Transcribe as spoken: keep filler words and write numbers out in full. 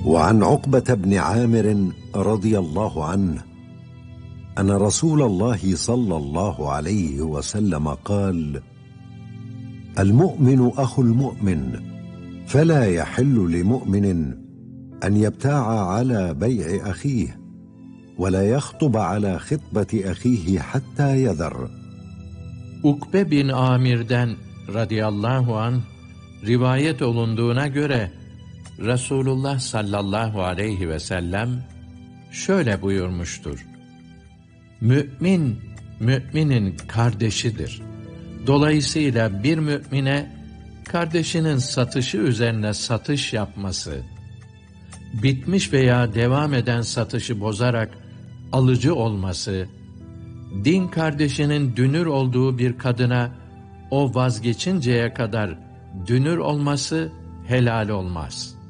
وعن عقبة بن عامر رضي الله عنه أن رسول الله صلى الله عليه وسلم قال: المؤمن أخو المؤمن، فلا يحل لمؤمن أن يبتاع على بيع أخيه ولا يخطب على خطبة أخيه حتى يذر. Ukbe bin Amir'den radıyallahu anh rivayet olunduğuna göre Resulullah sallallahu aleyhi ve sellem şöyle buyurmuştur: Mü'min, müminin kardeşidir. Dolayısıyla bir mümine kardeşinin satışı üzerine satış yapması, bitmiş veya devam eden satışı bozarak alıcı olması, din kardeşinin dünür olduğu bir kadına o vazgeçinceye kadar dünür olması helal olmaz.